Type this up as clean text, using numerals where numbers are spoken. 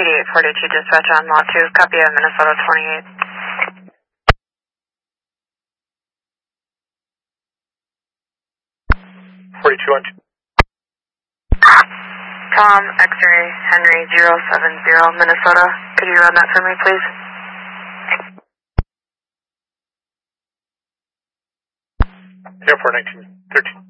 8842 dispatch on Lot 2, copy of Minnesota 28. 42 on 2. Tom X-ray Henry 070 Minnesota. Could you run that for me, please? Air 419, 13.